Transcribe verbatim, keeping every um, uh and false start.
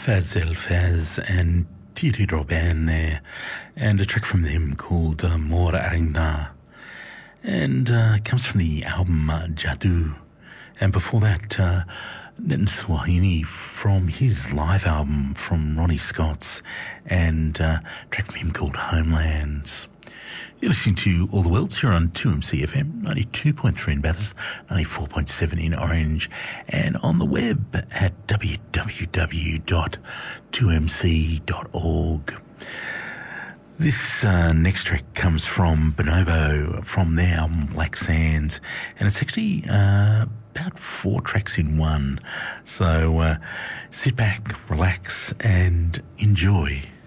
Faz El Faz and Thierry Robin there, and a track from them called uh, Mor Agna, and uh, it comes from the album uh, Jadoo. And before that, uh, Nitin Swahini from his live album from Ronnie Scott's, and uh, a track from him called Homelands. You're listening to All the Worlds here on two M C F M, ninety-two point three in Bathurst, ninety-four point seven in Orange, and on the web at w w w dot two m c dot org. This uh, next track comes from Bonobo, from their album Black Sands, and it's actually uh, about four tracks in one. So uh, sit back, relax, and enjoy.